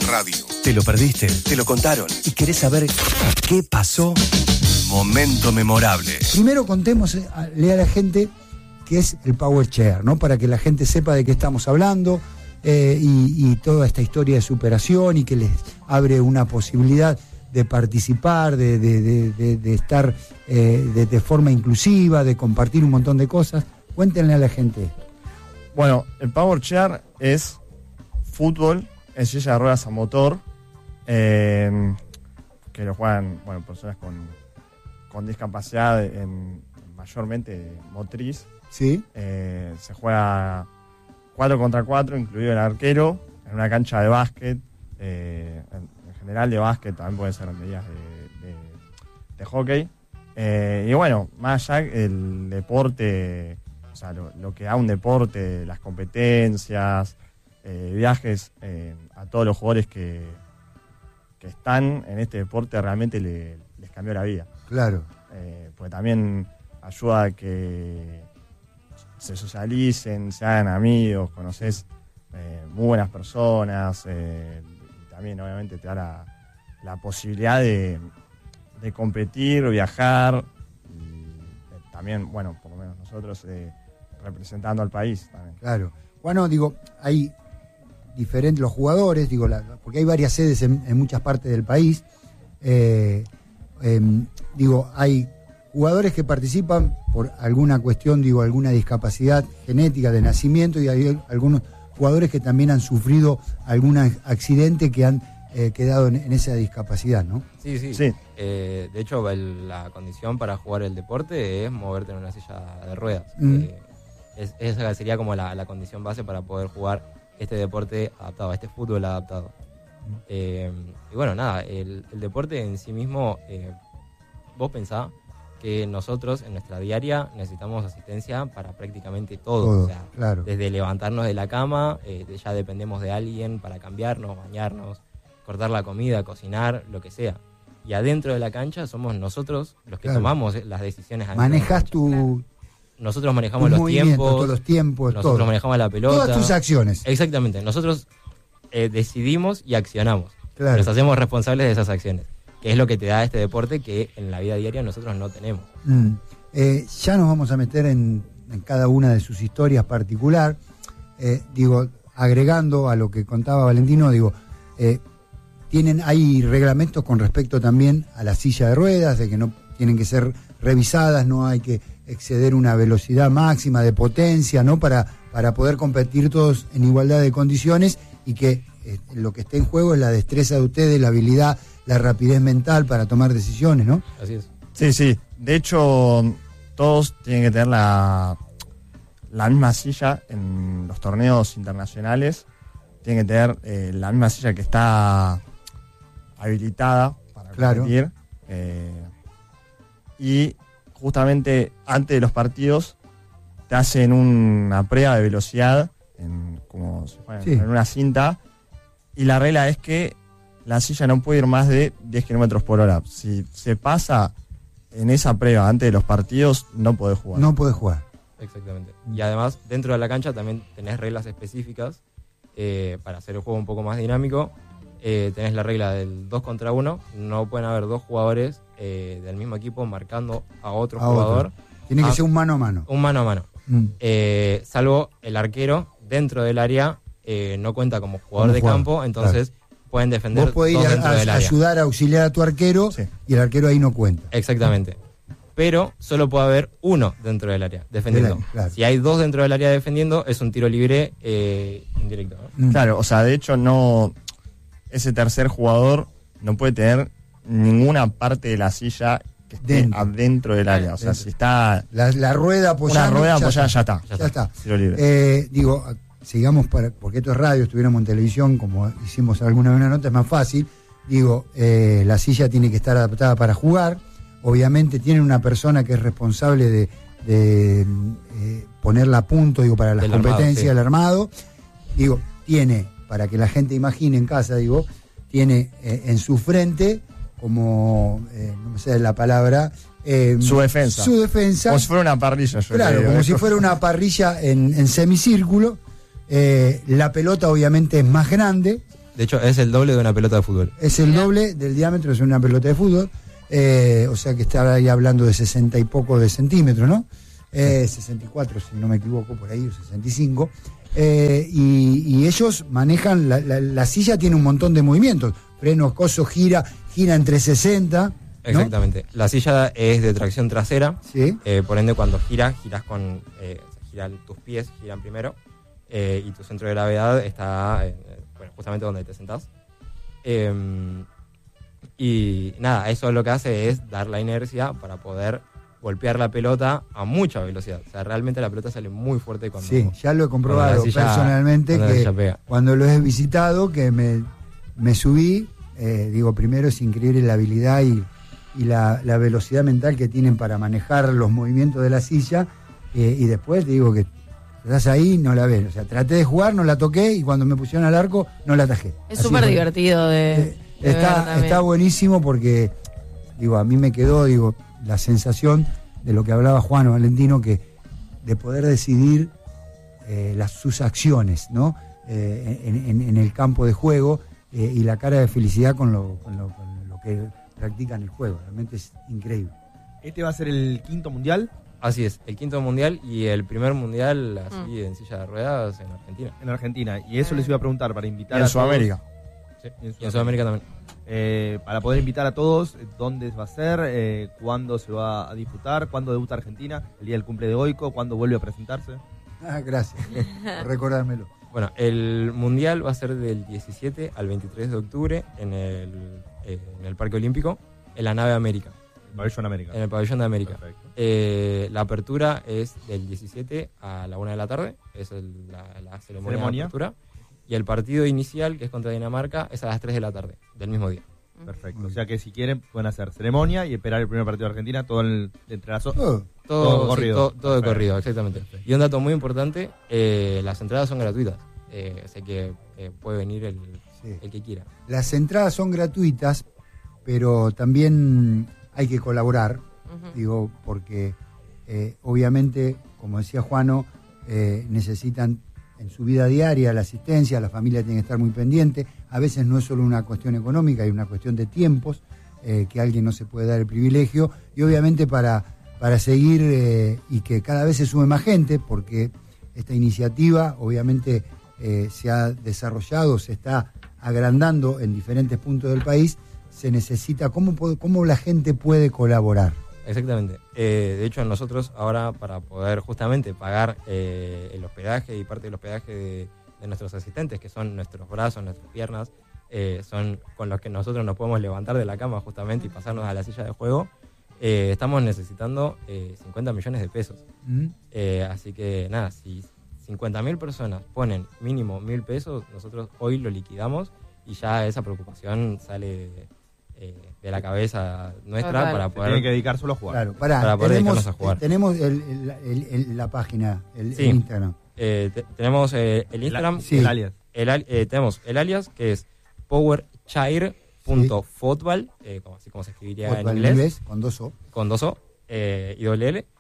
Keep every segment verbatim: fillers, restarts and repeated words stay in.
radio. ¿Te lo perdiste? ¿Te lo contaron? ¿Y querés saber qué pasó? Momento memorable. Primero contémosle a la gente qué es el Power Chair, ¿no? Para que la gente sepa de qué estamos hablando eh, y, y toda esta historia de superación y que les abre una posibilidad de participar, de, de, de, de, de estar eh, de, de forma inclusiva, de compartir un montón de cosas. Cuéntenle a la gente esto. Bueno, el Power Chair es fútbol en silla de ruedas a motor, eh, que lo juegan bueno, personas con, con discapacidad en, mayormente motriz. Sí. Eh, se juega cuatro contra cuatro, incluido el arquero, en una cancha de básquet, eh, en, en general de básquet, también pueden ser medidas de, de, de hockey. Eh, y bueno, más allá el deporte, o sea, lo, lo que da un deporte, las competencias, eh, viajes eh, a todos los jugadores que, que están en este deporte realmente le, les cambió la vida. Claro. Eh, porque también ayuda a que se socialicen, se hagan amigos, conoces eh, muy buenas personas, eh, y también obviamente te da la, la posibilidad de, de competir, viajar, y también, bueno, por lo menos nosotros eh, representando al país también. Claro. Bueno, digo, hay diferentes los jugadores, digo, la, porque hay varias sedes en, en muchas partes del país. Eh, eh, digo, hay jugadores que participan por alguna cuestión, digo, alguna discapacidad genética de nacimiento, y hay algunos jugadores que también han sufrido algún accidente que han eh, quedado en, en esa discapacidad, ¿no? Sí, sí. sí. Eh, de hecho, el, la condición para jugar el deporte es moverte en una silla de ruedas. Mm. Eh, es, esa sería como la, la condición base para poder jugar este deporte adaptado, este fútbol adaptado. Mm. Eh, y bueno, nada, el, el deporte en sí mismo, eh, vos pensás que nosotros en nuestra diaria necesitamos asistencia para prácticamente todo. Todo, o sea, claro. Desde levantarnos de la cama, eh, ya dependemos de alguien para cambiarnos, bañarnos, cortar la comida, cocinar, lo que sea. Y adentro de la cancha somos nosotros los que Claro. tomamos las decisiones. Manejas tu, Nosotros manejamos tu los movimiento, tiempos, todos los tiempos, nosotros todo. manejamos la pelota. Todas tus acciones. Exactamente, nosotros eh, decidimos y accionamos. Claro. Nos hacemos responsables de esas acciones, que es lo que te da este deporte que en la vida diaria nosotros no tenemos. Mm. Eh, ya nos vamos a meter en, en cada una de sus historias particular. Eh, digo, agregando a lo que contaba Valentino, digo, eh, tienen hay reglamentos con respecto también a la silla de ruedas, de que no tienen que ser revisadas, no hay que exceder una velocidad máxima de potencia, ¿no? Para, para poder competir todos en igualdad de condiciones, y que eh, lo que esté en juego es la destreza de ustedes, la habilidad, la rapidez mental para tomar decisiones, ¿no? Así es. Sí, sí. De hecho, todos tienen que tener la, la misma silla en los torneos internacionales. Tienen que tener eh, la misma silla que está habilitada para Claro. competir. Eh, y justamente antes de los partidos te hacen una prueba de velocidad en, como se juega, Sí. en una cinta, y la regla es que la silla no puede ir más de diez kilómetros por hora. Si se pasa en esa prueba antes de los partidos, no podés jugar. No podés jugar. Exactamente. Y además, dentro de la cancha también tenés reglas específicas eh, para hacer el juego un poco más dinámico. Eh, tenés la regla del dos contra uno. No pueden haber dos jugadores eh, del mismo equipo marcando a otro A jugador. otro. Tiene que Ah, ser un mano a mano. Un mano a mano. Mm. Eh, salvo el arquero dentro del área eh, no cuenta como jugador Como de jugador, campo, entonces pueden defender Vos podés ir dos a, dentro a- del área. ayudar a auxiliar a tu arquero, Sí. y el arquero ahí no cuenta. Exactamente. Pero solo puede haber uno dentro del área defendiendo. Del área, claro. Si hay dos dentro del área defendiendo, es un tiro libre eh, indirecto, ¿no? Mm. Claro, o sea, de hecho no, ese tercer jugador no puede tener ninguna parte de la silla que esté Dentro. adentro del área. O sea, Dentro. si está La, la rueda apoyada. una rueda apoyada, ya está. Ya está. Tiro libre. Eh, digo, sigamos, para, porque esto es radio, estuviéramos en televisión, como hicimos alguna vez una nota, es más fácil. Digo, eh, la silla tiene que estar adaptada para jugar. Obviamente tienen una persona que es responsable de, de eh, ponerla a punto, digo, para las Del armado, competencias, sí. el armado. Digo, tiene, para que la gente imagine en casa, digo, tiene eh, en su frente, como, eh, no me sé la palabra, eh, Su defensa. Su defensa. Como si fuera una parrilla. Yo Claro, le digo, como ¿eh? si fuera una parrilla en, en semicírculo. Eh, la pelota obviamente es más grande. De hecho, es el doble de una pelota de fútbol. Es el doble del diámetro de una pelota de fútbol. Eh, o sea que está ahí hablando de sesenta y poco de centímetros, ¿no? Eh, sesenta y cuatro, si no me equivoco, por ahí, o sesenta y cinco. Eh, y, y ellos manejan, la, la, la silla tiene un montón de movimientos. Freno, coso, gira, gira entre sesenta. ¿No? Exactamente. La silla es de tracción trasera. Sí. Eh, por ende, cuando giras, giras con. Eh, giran tus pies, giran primero. Eh, y tu centro de gravedad está eh, bueno, justamente donde te sentás. Eh, y nada, eso lo que hace es dar la inercia para poder golpear la pelota a mucha velocidad. O sea, realmente la pelota sale muy fuerte cuando... Sí, ya lo he comprobado silla, personalmente, cuando que cuando lo he visitado, que me, me subí, eh, digo, primero es increíble la habilidad y, y la, la velocidad mental que tienen para manejar los movimientos de la silla, eh, y después digo que estás ahí, no la ves. O sea, traté de jugar, no la toqué, y cuando me pusieron al arco, no la atajé. Es súper divertido de, eh, de está, está buenísimo porque, digo, a mí me quedó, digo, la sensación de lo que hablaba Juan o Valentino, que de poder decidir eh, las, sus acciones, ¿no? Eh, en, en, en el campo de juego, eh, y la cara de felicidad con lo, con, lo, con lo que practican el juego. Realmente es increíble. ¿Este va a ser el quinto mundial? Así es, el quinto mundial y el primer mundial así mm. en silla de ruedas en Argentina. En Argentina. Y eso les iba a preguntar para invitar y en a Sudamérica. Todos. Sí, y en Sudamérica, y en Sudamérica también. Eh, para poder invitar a todos, dónde va a ser, eh, cuándo se va a disputar, cuándo debuta Argentina, el día del cumple de Goico, cuándo vuelve a presentarse. Ah, gracias por recordármelo. Bueno, el mundial va a ser del diecisiete al veintitrés de octubre en el, eh, en el Parque Olímpico, en la nave América. El pabellón América. En el pabellón de América. Eh, la apertura es del diecisiete a la una de la tarde, es el, la, la ceremonia, ceremonia de apertura. Y el partido inicial, que es contra Dinamarca, es a las tres de la tarde, del mismo día. Perfecto. O sea que si quieren, pueden hacer ceremonia y esperar el primer partido de Argentina, todo el entrelazo. Oh, todo, todo, sí, corrido. Todo, todo de corrido, exactamente. Y un dato muy importante, eh, las entradas son gratuitas. Eh, así que eh, puede venir el, sí. el que quiera. Las entradas son gratuitas, pero también hay que colaborar, uh-huh. digo, porque eh, obviamente, como decía Juano, eh, necesitan en su vida diaria la asistencia, la familia tiene que estar muy pendiente. A veces no es solo una cuestión económica, hay una cuestión de tiempos, eh, que alguien no se puede dar el privilegio, y obviamente para, para seguir eh, y que cada vez se sume más gente, porque esta iniciativa obviamente eh, se ha desarrollado, se está agrandando en diferentes puntos del país, se necesita, ¿cómo, cómo la gente puede colaborar? Exactamente. Eh, de hecho, nosotros ahora, para poder justamente pagar eh, el hospedaje y parte del hospedaje de, de nuestros asistentes, que son nuestros brazos, nuestras piernas, eh, son con los que nosotros nos podemos levantar de la cama justamente y pasarnos a la silla de juego, eh, estamos necesitando eh, cincuenta millones de pesos. ¿Mm? Eh, así que nada, si cincuenta mil personas ponen mínimo mil pesos, nosotros hoy lo liquidamos y ya esa preocupación sale eh, de la cabeza nuestra. Total. Para poder... Tienen que dedicar solo a jugar. Claro, pará, para poder tenemos, dedicarnos a jugar. Tenemos el, el, el, el, la página, el, sí. el Instagram. Eh, te, tenemos eh, el Instagram. La, sí. El alias. El, eh, tenemos el alias, que es powerchair punto football, eh, como, así como se escribiría Football en inglés. inglés. Con dos O. Con dos O eh, y doble L.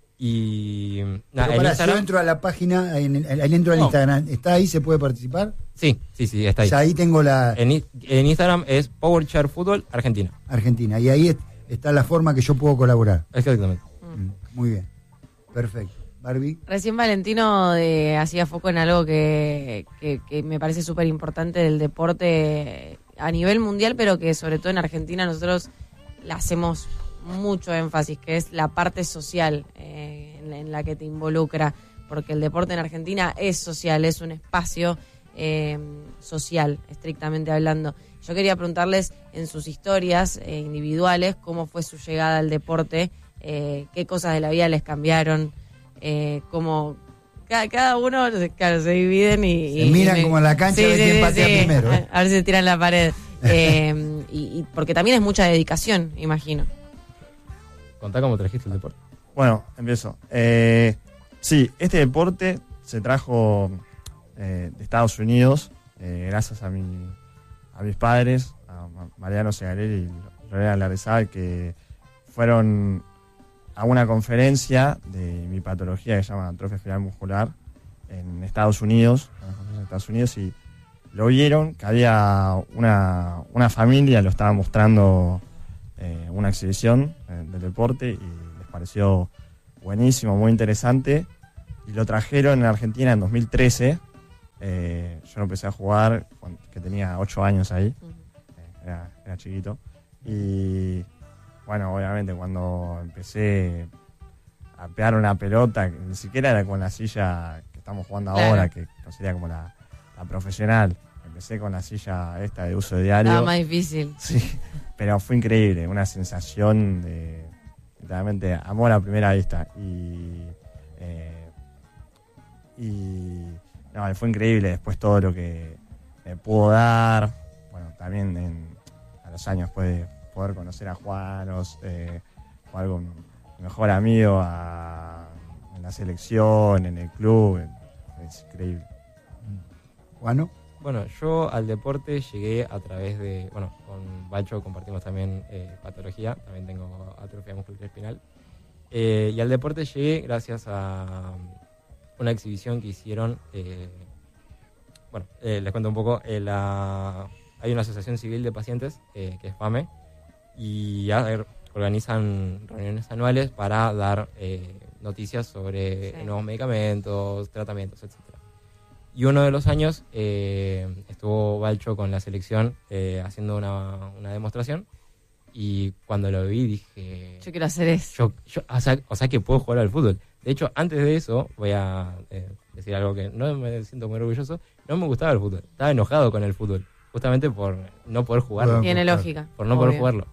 Y nah, Pero para, Instagram, yo entro a la página, en, en, en, entro al no. Instagram, ¿está ahí? ¿Se puede participar? Sí, sí, sí, está ahí. O sea, ahí tengo la... En, en Instagram es Powerchair Fútbol Argentina. Argentina, y ahí está la forma que yo puedo colaborar. Exactamente. Mm, muy bien, perfecto. Barbie. Recién Valentino de, hacía foco en algo que, que, que me parece súper importante del deporte a nivel mundial, pero que sobre todo en Argentina nosotros la hacemos mucho énfasis, que es la parte social eh, en, en la que te involucra, porque el deporte en Argentina es social, es un espacio eh, social, estrictamente hablando. Yo quería preguntarles en sus historias eh, individuales cómo fue su llegada al deporte, eh, qué cosas de la vida les cambiaron, eh, cómo cada, cada uno, claro, se dividen y... Se y, miran y, como en la cancha sí, de sí, quién sí, patea sí, primero. ¿eh? A, a ver si se tiran la pared. eh, y, y porque también es mucha dedicación, imagino. Contá cómo trajiste el deporte. Bueno, empiezo. Eh, sí, este deporte se trajo eh, de Estados Unidos, eh, gracias a mi a mis padres, a Mariano Segarelli y Lorena Larrezal, que fueron a una conferencia de mi patología que se llama atrofia espinal muscular en Estados Unidos, en Estados Unidos y lo vieron, que había una, una familia, lo estaba mostrando eh, una exhibición eh, del deporte y les pareció buenísimo, muy interesante, y lo trajeron en Argentina en dos mil trece. Eh, yo lo empecé a jugar cuando, que tenía ocho años ahí, eh, era, era chiquito, y bueno, obviamente cuando empecé a pegar una pelota, que ni siquiera era con la silla que estamos jugando Claro. ahora, que no sería como la, la profesional, empecé con la silla esta de uso diario. Nada más difícil. Sí, pero fue increíble, una sensación de literalmente amor a primera vista. Y, eh, y no, fue increíble después todo lo que me pudo dar. Bueno, también en, a los años puede poder conocer a Juanos, eh, jugar con mi mejor amigo a, en la selección, en el club, es increíble. Juano. Bueno, yo al deporte llegué a través de, bueno, con Bacho compartimos también eh, patología, también tengo atrofia muscular espinal. Eh, y al deporte llegué gracias a una exhibición que hicieron, eh, bueno, eh, les cuento un poco, eh, la, hay una asociación civil de pacientes, eh, que es FAME, y a ver, organizan reuniones anuales para dar eh, noticias sobre Sí. nuevos medicamentos, tratamientos, etcétera. Y uno de los años eh, estuvo Balcho con la selección eh, haciendo una, una demostración, y cuando lo vi dije, Yo quiero hacer eso. yo, yo, o, sea, o sea que puedo jugar al fútbol. De hecho, antes de eso, voy a eh, decir algo que no me siento muy orgulloso, no me gustaba el fútbol, estaba enojado con el fútbol, justamente por no poder jugarlo, Bueno, Tiene claro. lógica. por no poder obvio. jugarlo.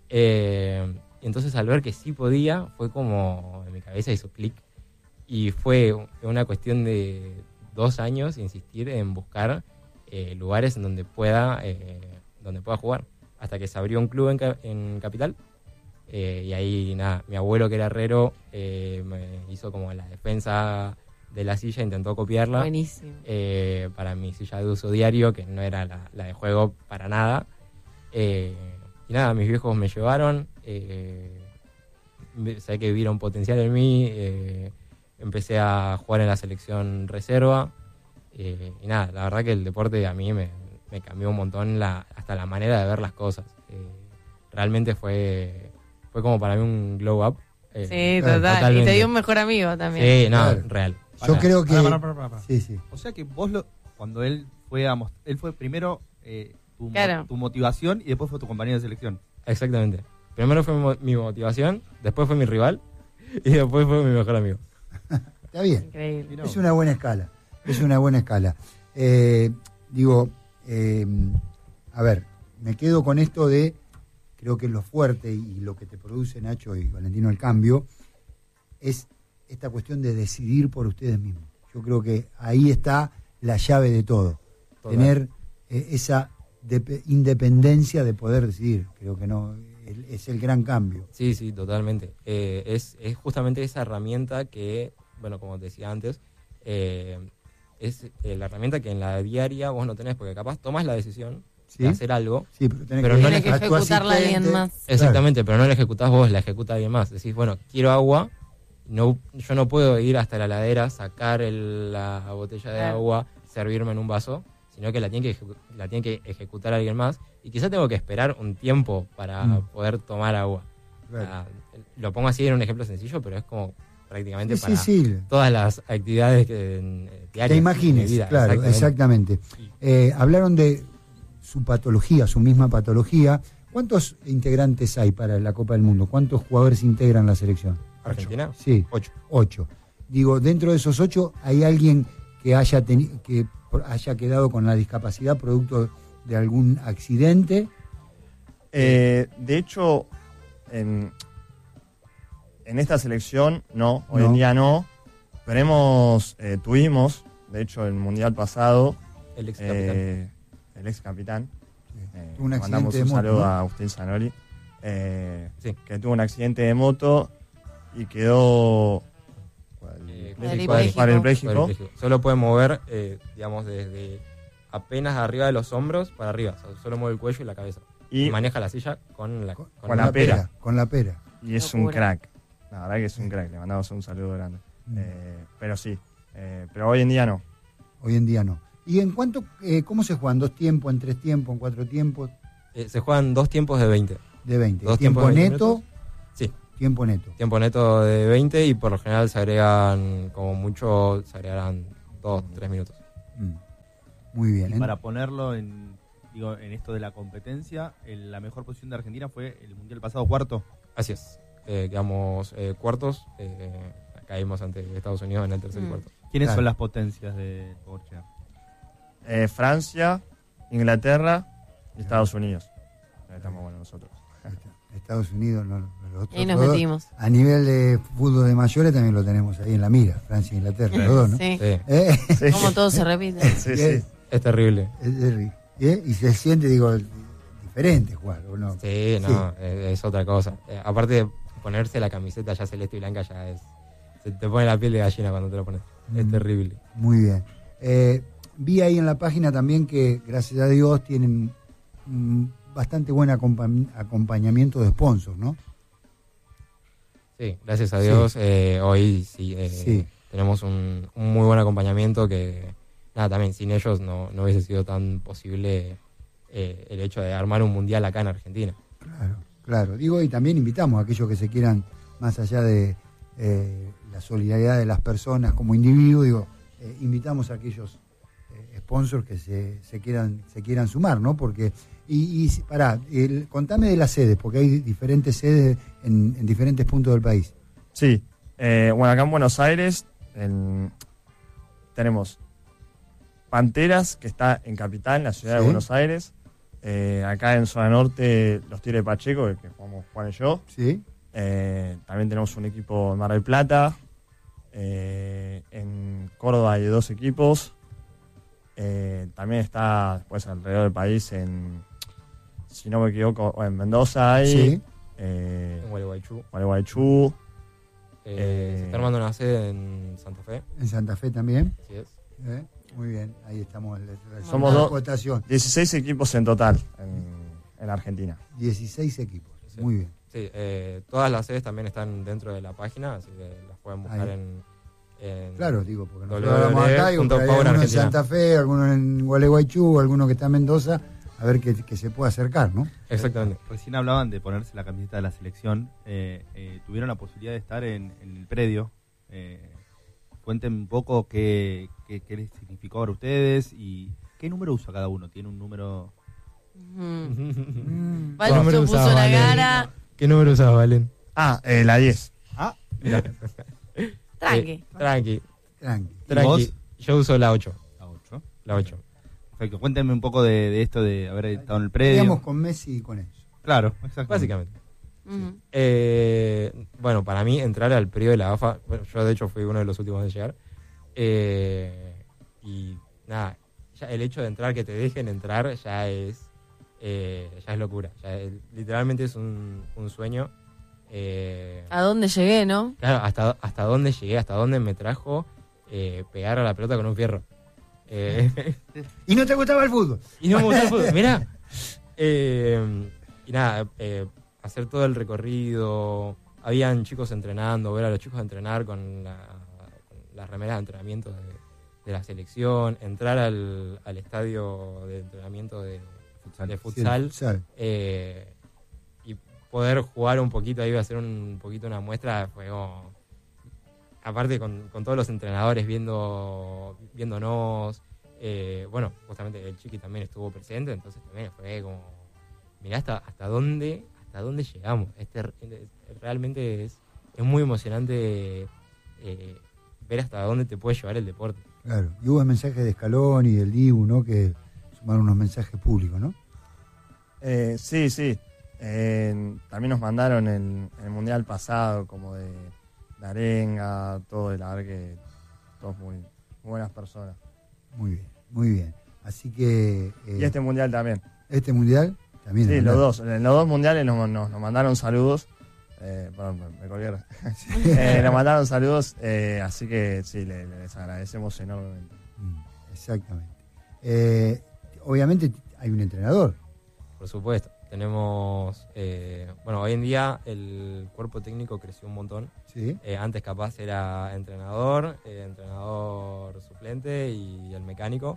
Eh, y entonces al ver que sí podía, fue como en mi cabeza hizo clic, y fue una cuestión de dos años insistir en buscar eh, lugares en donde pueda eh, donde pueda jugar, hasta que se abrió un club en, Ca- en Capital, eh, y ahí nada, mi abuelo que era herrero eh, me hizo como la defensa de la silla, intentó copiarla Buenísimo. eh, para mi silla de uso diario, que no era la, la de juego para nada. Eh, y nada, mis viejos me llevaron, eh, ve- sé que vieron potencial en mí, eh, empecé a jugar en la selección reserva, eh, y nada, la verdad que el deporte a mí me, me cambió un montón la, hasta la manera de ver las cosas. Eh, realmente fue, fue como para mí un glow up. eh, Sí, claro, total. Y totalmente. te dio un mejor amigo también. Sí, no, Claro. real. Yo Pará, creo que. pará, pará, pará, pará. Sí, sí. O sea que vos, lo, cuando él fue a most- él fue primero eh, tu, mo- Claro. tu motivación y después fue tu compañero de selección. Exactamente. Primero fue mi, mo- mi motivación, después fue mi rival y después fue mi mejor amigo. Está bien. Increíble. Mirá Es vos. una buena escala. Es una buena escala. Eh, digo, eh, a ver, me quedo con esto de, creo que lo fuerte y lo que te produce Nacho y Valentino el cambio, es esta cuestión de decidir por ustedes mismos. Yo creo que ahí está la llave de todo. Total. Tener eh, esa de- independencia de poder decidir. Creo que no el- es el gran cambio. Sí, sí, totalmente. Eh, es, es justamente esa herramienta que, bueno, como te decía antes, eh, es eh, la herramienta que en la diaria vos no tenés, porque capaz tomás la decisión ¿Sí? de hacer algo, Sí, pero tenés Pero que, no Tiene que a tu ejecutarla alguien asistente. más. exactamente, pero no la ejecutás vos, la ejecuta alguien más. Decís, bueno, quiero agua, no, yo no puedo ir hasta la heladera, sacar el- la botella de Claro. agua, servirme en un vaso, sino que la tiene que, ejecu- la tiene que ejecutar alguien más, y quizás tengo que esperar un tiempo para Mm. poder tomar agua. Claro. Ah, lo pongo así en un ejemplo sencillo, pero es como prácticamente Sí, para sí, sí. todas las actividades que, en, eh, diarias. Te de imagines, mi vida. claro, exactamente. Eh, hablaron de su patología, su misma patología. ¿Cuántos integrantes hay para la Copa del Mundo? ¿Cuántos jugadores integran la selección? ¿Argentina? Sí, Ocho. ocho. Digo, dentro de esos ocho, ¿hay alguien que haya, teni- que por- haya quedado con la discapacidad producto de algún accidente? Eh, de hecho, en, en esta selección no, hoy No. en día no, pero hemos, eh, tuvimos, de hecho, el mundial pasado, El ex capitán. eh, el ex capitán, eh, Tuvo un mandamos accidente de un moto, saludo ¿no? a Agustín Zanoli, eh, Sí. que tuvo un accidente de moto y quedó Eh, Cuadripléjico. cuadripléjico. Cuadripléjico. Solo puede mover, eh, digamos, desde apenas arriba de los hombros para arriba. O sea, solo mueve el cuello y la cabeza. y, Y maneja la silla con la, Con, con con la pera. Con la pera. y es un Locura. crack. La verdad que es un crack, le mandamos un saludo grande. Mm. Eh, pero sí, eh, pero hoy en día no. Hoy en día no. ¿Y en cuánto, eh, cómo se juegan? ¿Dos tiempos, en tres tiempos, en cuatro tiempos? Eh, se juegan dos tiempos de veinte. De veinte. Dos ¿Tiempo tiempos de veinte neto? minutos. Sí. Tiempo neto. Tiempo neto de veinte y por lo general se agregan, como mucho, se agregarán dos, tres minutos. Mm. Muy bien. Y ¿eh? para ponerlo en, digo, en esto de la competencia, el- la mejor posición de Argentina fue el Mundial pasado, cuarto. Así es. Eh, quedamos eh, cuartos. Eh, caímos ante Estados Unidos en el tercer Mm. cuarto. ¿Quiénes Claro. son las potencias de Borgia? Eh, Francia, Inglaterra y Estados Unidos. Ahí estamos bueno nosotros. Estados Unidos, no, los otros Ahí nos dos, metimos. a nivel de fútbol de mayores también lo tenemos ahí en la mira, Francia e Inglaterra, los dos, ¿no? Sí. Sí, ¿Eh? Sí, Como todo se repite. sí, Bien. sí. es terrible. Es de- ¿eh? Y se siente, digo, diferente jugar, ¿o no? Sí, no, Es, es otra cosa. Eh, aparte de ponerse la camiseta ya celeste y blanca, ya es. Se te pone la piel de gallina cuando te lo pones. Es Mm. terrible. Muy bien. Eh, vi ahí en la página también que, gracias a Dios, tienen mm, bastante buen acompa- acompañamiento de sponsors, ¿no? Sí, gracias a Dios, eh, hoy sí, eh, Sí. tenemos un, un muy buen acompañamiento que, nada, también sin ellos no, no hubiese sido tan posible eh, el hecho de armar un mundial acá en Argentina. Claro, claro. Digo, y también invitamos a aquellos que se quieran, más allá de eh, la solidaridad de las personas como individuos, digo, eh, invitamos a aquellos eh, sponsors que se, se quieran se quieran sumar, ¿no? Porque, y, y pará, el- contame de las sedes, porque hay diferentes sedes en, en diferentes puntos del país. Sí, eh, bueno, acá en Buenos Aires en- tenemos Panteras, que está en Capital, en la ciudad Sí. de Buenos Aires. Eh, acá en Zona Norte, los Tigres de Pacheco, que jugamos Juan y yo. ¿Sí? Eh, también tenemos un equipo en Mar del Plata. Eh, en Córdoba hay dos equipos. Eh, también está después alrededor del país, en, si no me equivoco, en Mendoza hay. Sí. Eh, En Gualeguaychú. Gualeguaychú. Eh, Eh, se está armando una sede en Santa Fe. En Santa Fe también. Así es. ¿Eh? Muy bien, ahí estamos. le- le- Somos la dos. votación. dieciséis equipos en total en, en Argentina. dieciséis equipos. Sí. Muy bien. Sí, eh, todas las sedes también están dentro de la página, así que las pueden buscar Ahí. en, en- Claro, digo, porque nosotros w w hablamos w acá, digo, punto pero hay power algunos en argentina. Santa Fe, algunos en Gualeguaychú, algunos que están en Mendoza, a ver que, que se pueda acercar, ¿no? Exactamente. Recién hablaban de ponerse la camiseta de la selección. Eh, eh, tuvieron la posibilidad de estar en, en el predio. Eh, cuenten un poco qué, qué, qué les significó para ustedes y qué número usa cada uno. ¿Tiene un número? Mm. Mm. Valcho número puso usaba, la Valen? cara. ¿Qué número usabas, Valen? Ah, eh, la diez. Ah, mira, Tranqui. Eh, tranqui, Tranqui. tranqui. vos? Yo uso la ocho. la ocho. La ocho. Perfecto. Cuéntenme un poco de, de esto de haber estado en el predio. Queríamos con Messi y con eso. Claro, exacto. Básicamente. Ujú. Eh, bueno, para mí entrar al periodo de la AFA, bueno, yo de hecho fui uno de los últimos de llegar. Eh, y nada, ya el hecho de entrar, que te dejen entrar, ya es eh, ya es locura. Ya es- literalmente es un, un sueño. Eh, ¿A dónde llegué, no? claro, hasta, hasta dónde llegué, hasta dónde me trajo eh, pegar a la pelota con un fierro. Eh, ¿Y no te gustaba el fútbol? Y no me gustó el fútbol. Mirá. Eh, y nada, eh, hacer todo el recorrido. Habían chicos entrenando, ver a los chicos entrenar con, la, con las remeras de entrenamiento de, de la selección, entrar al, al estadio de entrenamiento de, de futsal, Sí, futsal. eh, y poder jugar un poquito ahí, hacer un poquito una muestra, fue como... Aparte con, con todos los entrenadores viendo viéndonos, eh, bueno, justamente el Chiqui también estuvo presente, entonces también fue como, mirá hasta, hasta dónde hasta dónde llegamos. Este, realmente es, es muy emocionante eh, ver hasta dónde te puede llevar el deporte. Claro. Y hubo mensajes de Scaloni y del Dibu, ¿no? Que sumaron unos mensajes públicos, ¿no? Eh, sí, sí. Eh, también nos mandaron en el mundial pasado, como de, de arenga, todo, y la verdad que todos muy, muy buenas personas. Muy bien, muy bien. Así que eh, Y este mundial también. este mundial también. Sí, es los verdad. dos. En los dos mundiales nos, nos, nos mandaron saludos. Eh, perdón, me, me colgué. eh, nos mandaron saludos, eh, así que sí, le- le- les agradecemos enormemente. Mm, exactamente. Eh, obviamente hay un entrenador. Por supuesto. Tenemos, eh, bueno, hoy en día el cuerpo técnico creció un montón. Sí. Eh, antes capaz era entrenador, eh, entrenador suplente y el mecánico.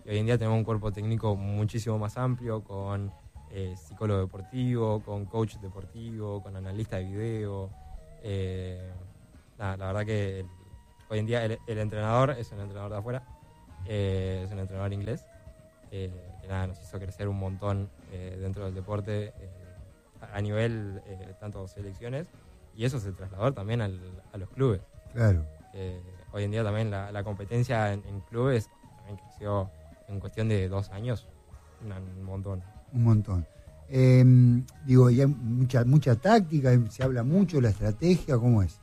y hoy en día tenemos un cuerpo técnico muchísimo más amplio, con eh, psicólogo deportivo, con coach deportivo, con analista de video. Eh, nada, la verdad que el, hoy en día el, el entrenador es un entrenador de afuera, eh, es un entrenador inglés, eh, que nada, nos hizo crecer un montón eh, dentro del deporte, eh, a nivel eh, tanto selecciones, y eso se trasladó también al, a los clubes. Claro. Eh, hoy en día también la, la competencia en, en clubes también creció en cuestión de dos años, una, un montón. Un montón. Eh, digo, y hay mucha, mucha táctica, se habla mucho de la estrategia, ¿cómo es?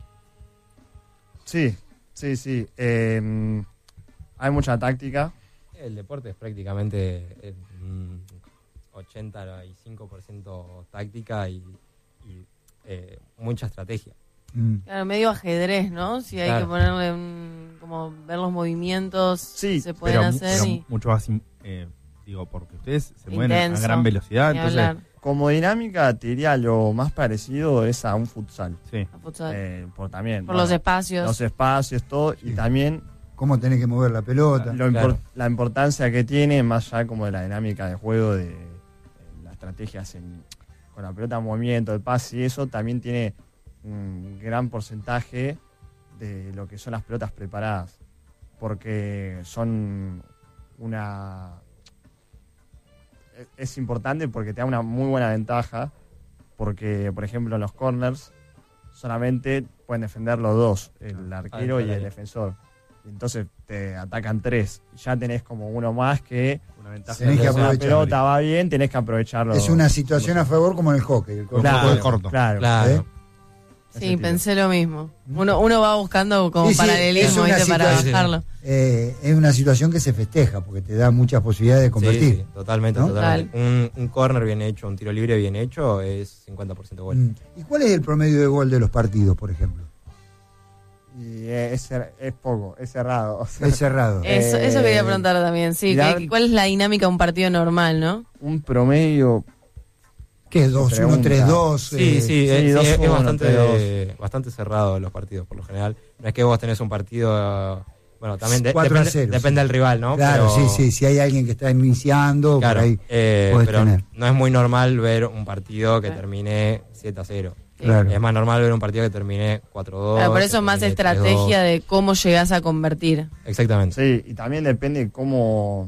Sí, sí, sí. Eh, hay mucha táctica. El deporte es prácticamente eh, un ochenta y cinco por ciento táctica y, y eh, mucha estrategia. Mm. Claro, medio ajedrez, ¿no? Si hay Claro. que ponerle un, como ver los movimientos Sí, se pueden Pero, hacer pero y mucho más, eh, digo, porque ustedes se mueven a intenso, gran velocidad, ni entonces, hablar, Como dinámica, te diría lo más parecido es a un futsal. sí. a futsal. Eh, por también. por bueno, los espacios. los espacios, todo. Sí. Y también ¿Cómo tenés que mover la pelota? lo impor- Claro. la importancia que tiene, más allá como de la dinámica de juego, de, de las estrategias en- con la pelota en movimiento, el pase y eso, también tiene un gran porcentaje de lo que son las pelotas preparadas. Porque son una... es- Es importante porque te da una muy buena ventaja. Porque, por ejemplo, en los corners solamente pueden defender los dos, el arquero y el defensor. Y entonces te atacan tres. Ya tenés como uno más que Una ventaja. Tenés que si la aprovechar. pelota va bien, tenés que aprovecharlo. Es una situación a favor como en el hockey. El Con corto Claro, juego corto. claro. Claro. ¿Eh? Sí, ese pensé lo mismo. Uno, uno va buscando como Sí, sí, es paralelismo, una ¿viste? Para situación- bajarlo. Eh, es una situación que se festeja porque te da muchas posibilidades de Sí, convertir. sí, totalmente, ¿no? totalmente. Un, un corner bien hecho, un tiro libre bien hecho es cincuenta por ciento gol. Mm. ¿Y cuál es el promedio de gol de los partidos, por ejemplo? Y es, es poco, es cerrado. O sea, Es cerrado. Eh, Eso, eso quería preguntar también, sí. mirá- que- ¿Cuál es la dinámica de un partido normal, no? un promedio. ¿Qué es dos uno, pregunta. tres dos? Sí, eh, sí, es, sí, sí, dos es uno, bastante, bastante cerrado los partidos por lo general. No es que vos tenés un partido, bueno, también de- cuatro a depende, cero, depende sí. del rival, ¿no? Claro, Pero- sí, sí. Si hay alguien que está iniciando, Claro, por ahí. eh, podés pero tener. no es muy normal ver un partido que Claro. termine siete a cero. Claro. Es más normal ver un partido que termine cuatro a dos. Claro, por eso que es más termine tres a dos. estrategia de cómo llegás a convertir. Exactamente. Sí, y también depende cómo.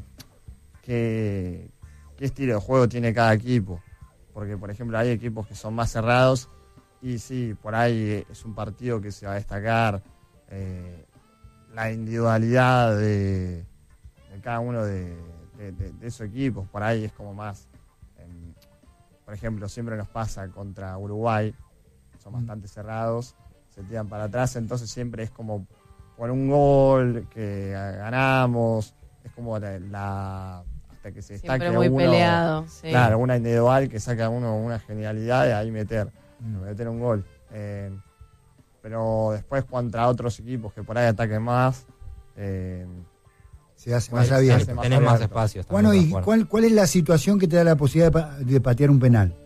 Qué, qué estilo de juego tiene cada equipo. Porque, por ejemplo, hay equipos que son más cerrados. Y sí, por ahí es un partido que se va a destacar eh, la individualidad de, de cada uno de, de, de- de esos equipos. Por ahí es como más. em, por ejemplo, siempre nos pasa contra Uruguay. Son Mm. bastante cerrados. Se tiran para atrás. Entonces siempre es como por un gol que ganamos. Es como la. la- hasta que se destaque Siempre muy uno. peleado. Sí. Claro, una individual que saca uno una genialidad de ahí meter, Mm. meter un gol. Eh, pero después contra otros equipos que por ahí ataquen más, eh, Se hace Bueno, más se abierto. hace más Tenés más abierto. espacios. Bueno, también ¿y para jugar. cuál, cuál es la situación que te da la posibilidad de, pa- de patear un penal?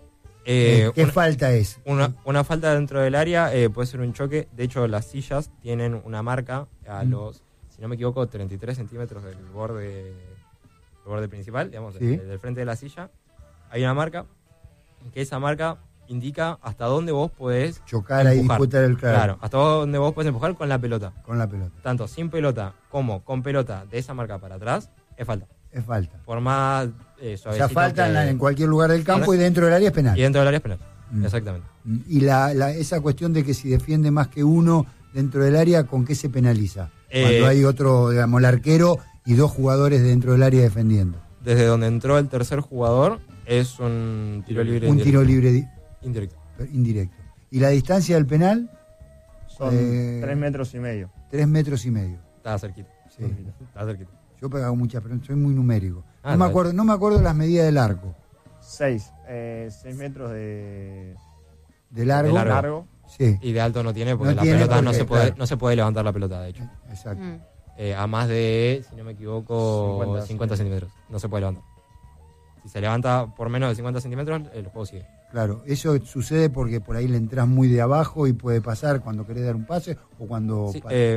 Eh, ¿Qué una- falta es? Una, una falta dentro del área eh, puede ser un choque. De hecho, las sillas tienen una marca a Mm. los, si no me equivoco, treinta y tres centímetros del borde, del borde principal, digamos, Sí. del, del frente de la silla. Hay una marca, que esa marca indica hasta dónde vos podés Chocar ahí, empujar. disputar el Claro, claro, hasta dónde vos podés empujar con la pelota. con la pelota. Tanto sin pelota como con pelota de esa marca para atrás, es falta. Es falta. Por más eh, O sea, suavecito falta en, que- la- en cualquier lugar del campo y dentro del área es penal. Y dentro del área es penal. Mm. Exactamente. Y la, la- esa cuestión de que si defiende más que uno dentro del área, ¿con qué se penaliza? Eh, Cuando hay otro, digamos, el arquero y dos jugadores dentro del área defendiendo. Desde donde entró el tercer jugador es un tiro libre Un indirecto. tiro libre di- indirecto. indirecto. Y la distancia del penal, son Eh, tres metros y medio. tres metros y medio. Estaba cerquita. Sí. Estaba cerquita. Yo pegaba muchas, pero soy muy numérico. Ah, No me dale. acuerdo, no me acuerdo las medidas del arco. Seis, eh, seis metros de, De largo. De largo. largo. Sí, Y de alto no tiene porque No la tiene pelota no porque, se puede claro. no se puede levantar la pelota, de hecho. exacto. Mm. Eh, a más de, si no me equivoco, cincuenta cincuenta centímetros. No se puede levantar. Si se levanta por menos de cincuenta centímetros, el juego sigue. Claro, eso sucede porque por ahí le entras muy de abajo y puede pasar cuando querés dar un pase o cuando... Sí, pa- eh,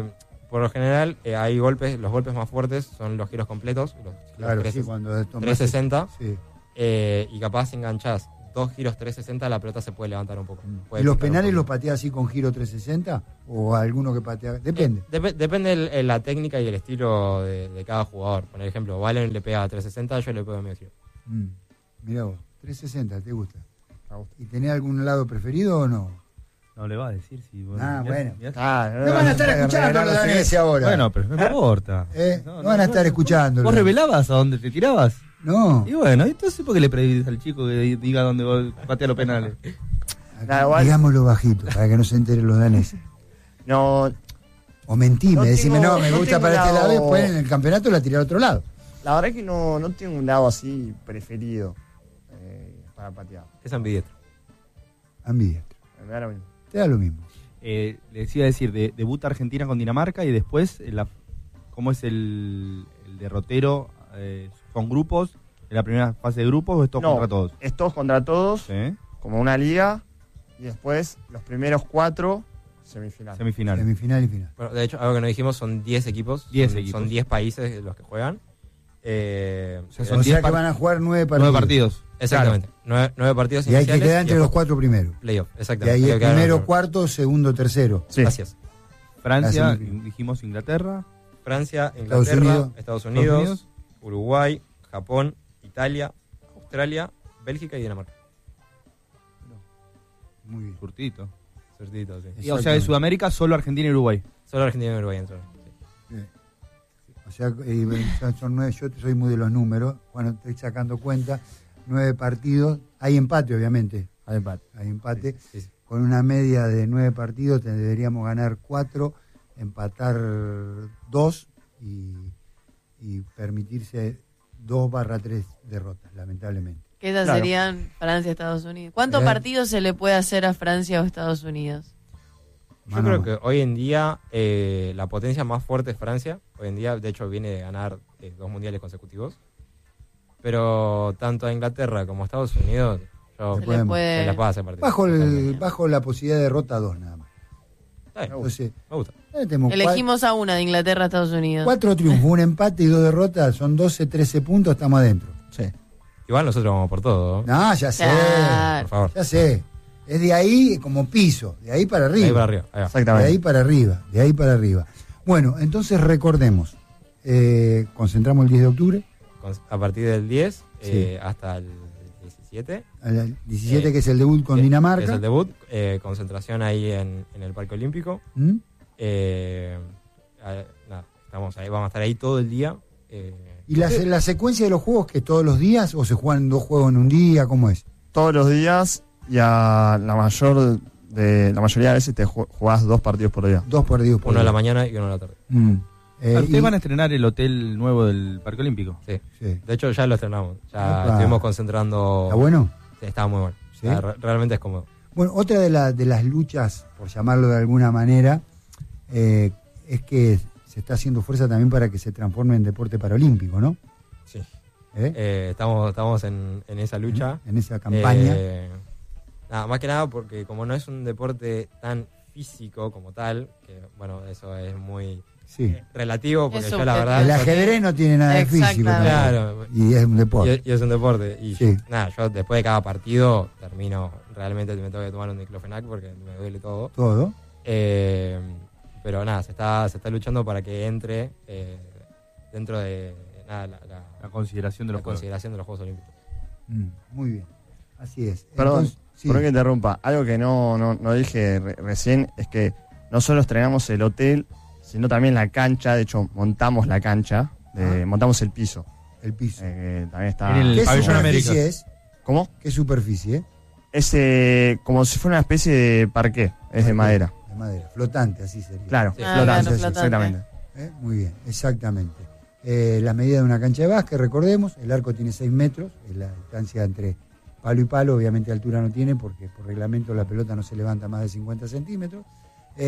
por lo general eh, hay golpes, los golpes más fuertes son los giros completos, los, Claro, los sí, tres- cuando tomás- trescientos sesenta, Sí. eh, y capaz si enganchás dos giros trescientos sesenta, la pelota se puede levantar un poco. Puede ¿Y los picar un penales los poquito. patea así con giro trescientos sesenta? ¿O alguno que patea? Depende. Eh, dep- depende el- el- la técnica y el estilo de, de cada jugador. Por ejemplo, Valen le pega a trescientos sesenta, yo le pego a medio giro. Mm. Mirá vos, trescientos sesenta, ¿te gusta? Me gusta. ¿Y tenés algún lado preferido o no? No le va a decir si... Ah, bueno. Ah, No van a estar escuchando los daneses ahora. Bueno, pero no me importa. ¿Eh? No, van a estar escuchando. ¿Vos revelabas a dónde te tirabas? No. Y bueno, entonces ¿por qué le pedís al chico que diga dónde va- patea los penales? Nah, igual- Digámoslo bajito, para que no se enteren los daneses. No, O mentime, No decime, tengo- no, me no gusta tengo para este lado, y lado- después en el campeonato la tiré al otro lado. la verdad es que no, no tengo un lado así preferido eh, para patear. Es ambidiestro. Ambidiestro. Me da lo mismo. Te da lo mismo. Eh, le decía decir, de, debuta Argentina con Dinamarca y después, eh, la, ¿cómo es el, el derrotero? Eh, ¿Son grupos? ¿En la primera fase de grupos o es todos No, contra todos? es todos contra todos, ¿Sí? como una liga, y después los primeros cuatro semifinales. Semifinal. Semifinal y final. Bueno, de hecho, algo que no dijimos, son diez equipos. diez son, equipos. Son diez países los que juegan. Eh, O sea, O son sea diez que par- van a jugar nueve partidos. nueve partidos. exactamente. Nueve, nueve partidos Y hay que iniciales quedar entre y los después cuatro primeros. playoff, Y exactamente. ahí Hay el que quedar en primero, los- cuarto, segundo, tercero. Sí. Gracias. Francia, La semifinal. dijimos Inglaterra. Francia, Estados Inglaterra, Unidos. Estados Unidos, Unidos. Uruguay, Japón, Italia, Australia, Bélgica y Dinamarca. Muy bien. Surtito. Certito, sí. Y, o sea, de Sudamérica solo Argentina y Uruguay. Solo Argentina y Uruguay entraron. sí. Bien. O sea, eh, son- son nueve, yo soy muy de los números. Bueno, estoy sacando cuenta. Nueve partidos. Hay empate, obviamente. Hay empate. Hay empate. Sí, sí. Con una media de nueve partidos te- deberíamos ganar cuatro, empatar dos y, y permitirse dos barra tres derrotas, lamentablemente. Que esas Claro. serían Francia-Estados Unidos. ¿Cuántos Eh. partidos se le puede hacer a Francia o Estados Unidos? Yo Mano a creo mano. que hoy en día eh, la potencia más fuerte es Francia. Hoy en día, de hecho, viene de ganar eh, dos mundiales consecutivos. Pero tanto a Inglaterra como a Estados Unidos, yo Se Se podemos. le se puede... las puedo hacer partido. Bajo, el, Totalmente. bajo la posibilidad de derrota dos nada más. Está bien, Entonces, me gusta. eh, tenemos cua- Elegimos a una de Inglaterra a Estados Unidos. cuatro triunfos, un empate y dos derrotas, son doce, trece puntos, estamos adentro. Sí. Igual nosotros vamos por todo. ¿no? No, ya sé, Claro. Por favor. ya sé. Es de ahí como piso, de ahí para arriba. Ahí para arriba. Ahí va. De Exactamente. ahí para arriba, de ahí para arriba. Bueno, entonces recordemos, eh, concentramos el diez de octubre, Con- A partir del diez eh, hasta el diecisiete. al diecisiete Eh, que es el debut con que- que Dinamarca. Es el debut. eh, concentración ahí en, en el Parque Olímpico. ¿Mm? Eh, a- nada, estamos ahí, vamos a estar ahí todo el día. eh, ¿Y la, la secuencia de los juegos que todos los días o se juegan dos juegos en un día? ¿Cómo es? Todos los días y a la mayor de la mayoría de veces te ju- jugás dos partidos por día. Dos partidos por uno de la día. mañana y uno de la tarde. Mm. Eh, Ah, Ustedes y- van a estrenar el hotel nuevo del Parque Olímpico. Sí. sí. De hecho, ya lo estrenamos. Ya Opa. estuvimos concentrando. ¿Está bueno? Sí, estaba muy bueno. ¿Sí? O sea, re- realmente es cómodo. Bueno, otra de, la- de las luchas, por llamarlo de alguna manera, eh, es que se está haciendo fuerza también para que se transforme en deporte paralímpico, ¿no? Sí. ¿Eh? Eh, estamos estamos en, en esa lucha. En esa campaña. Eh, nada, más que nada porque como no es un deporte tan físico como tal, que bueno, eso es muy sí. relativo, porque Es yo la subjetivo. verdad... El yo- ajedrez no tiene nada de físico. Exactamente. tampoco. Claro, Y es un deporte. y, y es un deporte. Y Sí. nada, yo después de cada partido termino, realmente me tengo que tomar un diclofenac porque me duele todo. Todo. Eh, pero nada, se está, se está luchando para que entre eh, dentro de nada, la, la- La consideración de la los juegos. consideración de los Juegos Olímpicos. Mm, muy bien. Así es. Perdón, Entonces, sí. perdón que interrumpa. Algo que no, no, no dije re- recién es que no solo estrenamos el hotel, sino también la cancha. De hecho, montamos la cancha, de- Ah. montamos el piso. El piso. Eh, que también está. En el ¿Qué Pabellón superficie América. es? ¿Cómo? ¿Qué superficie? eh? Es eh, como si fuera una especie de parqué. Es de madera. De madera. Flotante, así sería. Claro, Sí. Ah, flotante, claro, sí, flotante. exactamente. ¿Eh? Muy bien, exactamente. Eh, la medida de una cancha de básquet, recordemos, el arco tiene seis metros, es la distancia entre palo y palo, obviamente altura no tiene porque por reglamento la pelota no se levanta más de cincuenta centímetros.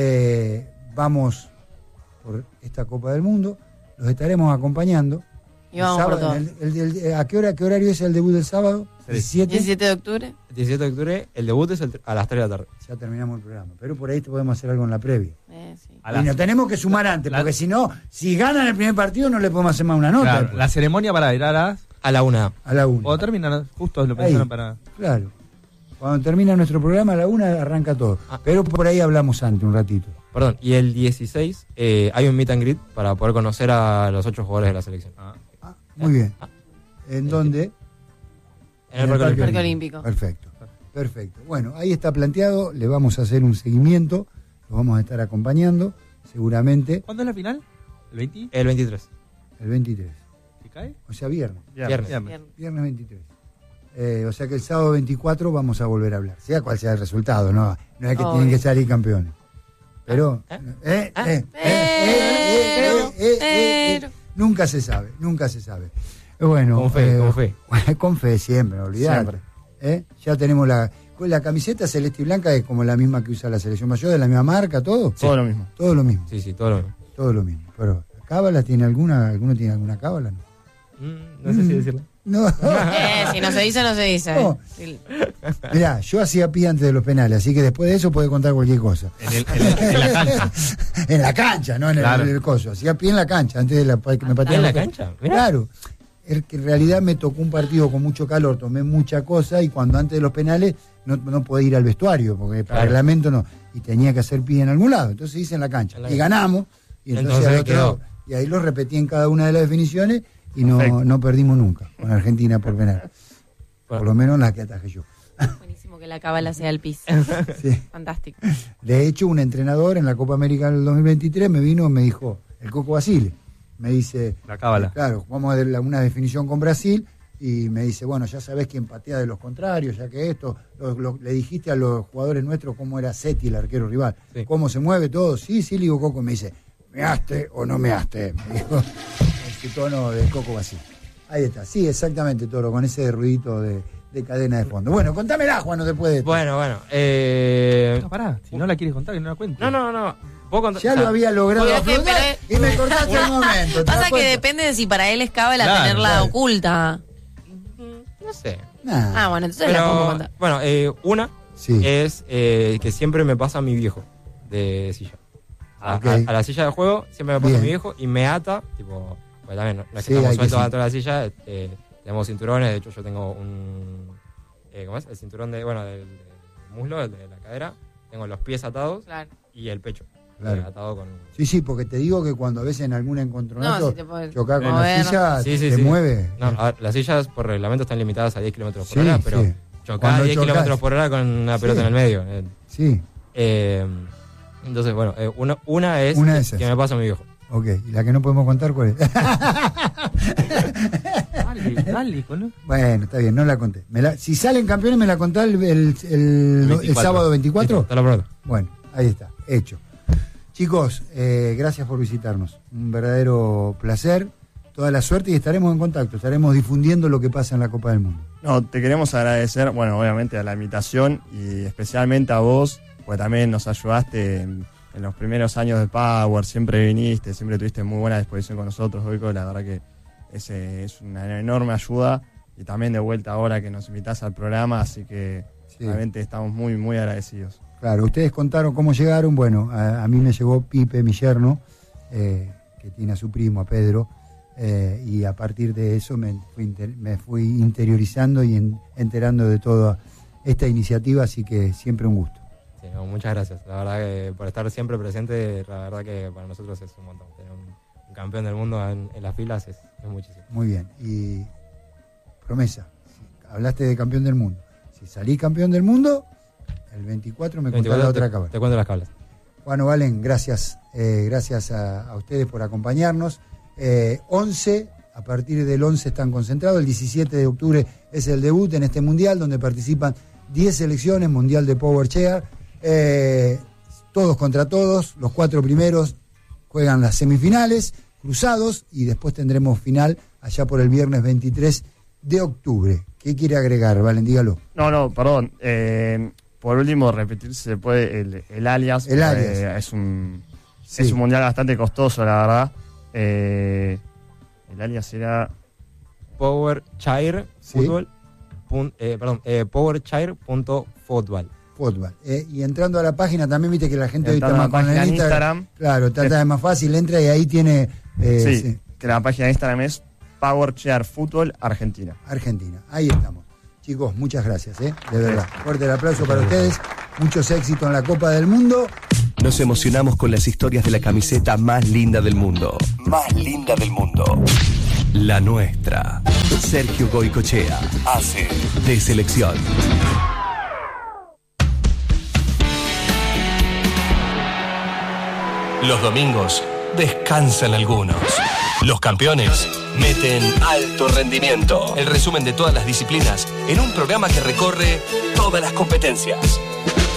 Eh, vamos por esta Copa del Mundo, los estaremos acompañando Y vamos por todo. El, el, el, el, ¿A qué hora, qué horario es el debut del sábado? diecisiete. diecisiete de octubre. diecisiete de octubre, el debut es el, a las tres de la tarde. Ya terminamos el programa. Pero por ahí te podemos hacer algo en la previa. Eh, sí. A Y las- nos tenemos que sumar antes, la- porque si no, si ganan el primer partido no le podemos hacer más una nota. Claro, después. la ceremonia para ir a las... A la una. A la una. O terminan, justo lo Ahí. pensaron para... Claro. Cuando termina nuestro programa, a la una arranca todo. Ah. Pero por ahí hablamos antes, un ratito. Perdón, y el dieciséis eh, hay un meet and greet para poder conocer a los ocho jugadores de la selección. Ah. Ah, muy bien. ¿En dónde? En el Parque Olímpico. Parque Olímpico. Perfecto. Perfecto. Bueno, ahí está planteado. Le vamos a hacer un seguimiento. Lo vamos a estar acompañando, seguramente, ¿Cuándo es la final? ¿El veinte? El veintitrés. el veintitrés. ¿Se cae? O sea, viernes. Viernes. Viernes. Bien. Viernes veintitrés. Eh, o sea que el sábado veinticuatro vamos a volver a hablar, sea cual sea el resultado, no, no es que Obvio. tienen que salir campeones. Pero, ¿Eh? eh, ¿Ah? eh, eh, eh, eh, Pero, eh, eh, eh, pero. nunca se sabe, nunca se sabe. Eh, Bueno, Con fe, eh, con fe. con fe siempre, no olvidate. Siempre. Eh, Ya tenemos la, la camiseta celeste y blanca, es como la misma que usa la selección mayor, de la misma marca, todo. Todo lo mismo. Todo lo mismo, Sí, sí, todo lo mismo. todo lo mismo. Pero, ¿cábala tiene alguna? ¿Alguno tiene alguna cábala? No. Mm, no sé si decirlo. No. Eh, si no se dice, no se dice. No. Sí. Mirá, yo hacía pie antes de los penales, así que después de eso puede contar cualquier cosa. En, el- en el- en la cancha. En la cancha, no en el, Claro. en el coso. Hacía pie en la cancha antes de la, que me patearan ¿En la los- cancha? Mirá. Claro. Es que en realidad me tocó un partido con mucho calor, tomé mucha cosa y cuando antes de los penales no, no podía ir al vestuario, porque por Claro. reglamento no. Y tenía que hacer pie en algún lado. Entonces hice en la cancha. En la Y cancha. ganamos. Y entonces, Entonces al otro quedó. lado- y ahí lo repetí en cada una de las definiciones y no, Perfecto. no perdimos nunca con Argentina por penal. Por lo menos la que atajé yo. Buenísimo que la cábala sea el piso. Sí. Fantástico. De hecho, un entrenador en la Copa América del dos mil veintitrés me vino y me dijo, el Coco Basile, me dice, La cábala. claro, jugamos de la- una definición con Brasil y me dice, bueno, ya sabés quién patea de los contrarios, ya que esto, lo- lo- le dijiste a los jugadores nuestros cómo era Seti, el arquero rival, Sí. cómo se mueve todo. Sí, sí, le digo Coco, me dice, ¿measte o no measte? Me dijo, en su tono de Coco Basile. Ahí está, sí, exactamente, Toro, con ese ruidito de, de cadena de fondo. Bueno, contámela, Juan, después de esto. Bueno, bueno. Eh... No, pará, si no la quieres contar, que no la cuentes. No, no, no. Vos cont- Ya o sea, lo había logrado Porque es que, afrontar pero- y me cortaste el momento. ¿te das Pasa que cuenta? depende de si para él es cábala Claro, tenerla claro. oculta. No sé. Nah, Ah, bueno, entonces la podemos Pero, contar. bueno, eh, una sí. es eh, que siempre me pasa mi viejo de silla. A, Ok. a- a la silla de juego siempre me pasa Bien. mi viejo y me ata, tipo, pues también no, no es que Sí, hay estamos que sueltos sí. dentro de la silla, eh, tenemos cinturones, de hecho yo tengo un, eh, ¿cómo es? El cinturón de, bueno, del, del muslo, el de la cadera, tengo los pies atados Claro. y el pecho Claro. eh, atado con... Sí, sí, porque te digo que cuando a veces en algún encontronato No, si te puedes chocar con mover. la silla, Sí, sí, te sí. mueve. No, a ver, las sillas por reglamento están limitadas a diez kilómetros por Sí, hora, pero sí. chocar Cuando a diez chocás. kilómetros por hora con una pelota Sí. en el medio. eh. Sí, Eh, entonces, bueno, eh, una, una es Una que, de esas. que me pasa a mi viejo. ok. ¿Y la que no podemos contar cuál es? Dale, dale, con... Bueno, está bien, no la conté. Me la- si salen campeones, ¿me la contás el, el, el- el veinticuatro. sábado veinticuatro? Listo, te lo prometo. Bueno, ahí está, hecho. Chicos, eh, gracias por visitarnos. Un verdadero placer. Toda la suerte y estaremos en contacto. Estaremos difundiendo lo que pasa en la Copa del Mundo. No, te queremos agradecer, bueno, obviamente a la invitación y especialmente a vos, porque también nos ayudaste en, en los primeros años de Power, siempre viniste, siempre tuviste muy buena disposición con nosotros, Goico, la verdad que ese es una enorme ayuda y también de vuelta ahora que nos invitás al programa, así que Sí. realmente estamos muy, muy agradecidos. Claro, ustedes contaron cómo llegaron. Bueno, a, a mí me llegó Pipe, mi yerno, eh, que tiene a su primo, a Pedro, eh, y a partir de eso me fui, inter- me fui interiorizando y en- enterando de toda esta iniciativa, así que siempre un gusto. Sí, no, muchas gracias. La verdad que por estar siempre presente, la verdad que para nosotros es un montón. Tener un, un campeón del mundo en, en las filas es, es muchísimo. Muy bien. Y promesa, si hablaste de campeón del mundo. Si salí campeón del mundo, el veinticuatro me contás la te, otra cábala. te cuento las cablas. Bueno, Valen, gracias. Eh, gracias a, a ustedes por acompañarnos. Eh, once, a partir del once están concentrados. El diecisiete de octubre es el debut en este mundial, donde participan diez selecciones, mundial de Power Chair. Eh, todos contra todos, los cuatro primeros juegan las semifinales, cruzados, y después tendremos final allá por el viernes veintitrés de octubre. ¿Qué quiere agregar, Valen? Dígalo. No, no, perdón. eh, por último, repetir si se puede el, el alias. El eh, alias. es, un, Sí. es un mundial bastante costoso, la verdad. Eh, el alias era powerchair Sí. fútbol, pun- eh, perdón, eh, powerchair punto fútbol. Fútbol. Eh, y entrando a la página también viste que la gente hoy Entrando a está la con el página en Instagram. Instagram. Claro, trata Sí. de más fácil, entra y ahí tiene eh, sí, sí, que la página de Instagram es Power Chair Fútbol Argentina. Argentina. Ahí estamos. Chicos, muchas gracias, ¿eh? De verdad. Fuerte el aplauso para ustedes. Muchos éxitos en la Copa del Mundo. Nos emocionamos con las historias de la camiseta más linda del mundo. Más linda del mundo. La nuestra. Sergio Goicochea hace de selección. Los domingos descansan algunos. Los campeones meten alto rendimiento. El resumen de todas las disciplinas en un programa que recorre todas las competencias.